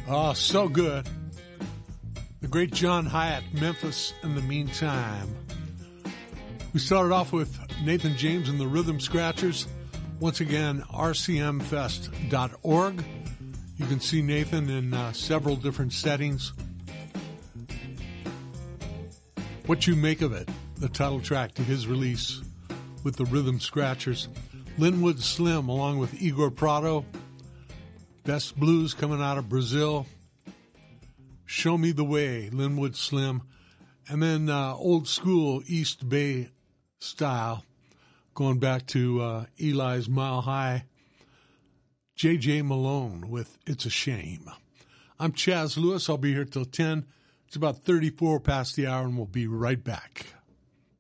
Oh, so good. The great John Hyatt, Memphis in the Meantime. We started off with Nathan James and the Rhythm Scratchers. Once again, rcmfest.org. You can see Nathan in several different settings. What You Make of It, the title track to his release with the Rhythm Scratchers. Linwood Slim along with Igor Prado. Best Blues coming out of Brazil. Show Me the Way, Linwood Slim. And then old school East Bay style, going back to Eli's Mile High. J.J. Malone with It's a Shame. I'm Chaz Lewis. I'll be here till 10. It's about 34 past the hour, and we'll be right back.